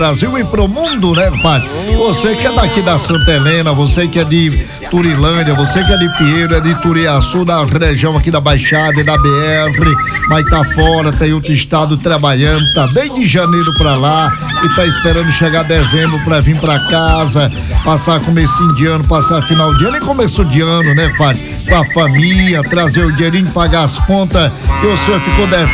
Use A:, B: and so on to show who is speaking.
A: Brasil e pro mundo, né, pai? Você que é daqui da Santa Helena, você que é de Turilândia, você que é de Pinheiro, é de Turiaçu, da região aqui da Baixada e da BR, mas tá fora, tem outro estado trabalhando, tá desde janeiro pra lá e tá esperando chegar dezembro pra vir pra casa, passar comecinho de ano, passar final de ano e começo de ano, né, pai? Com a família, trazer o dinheirinho, pagar as contas, e o senhor ficou devendo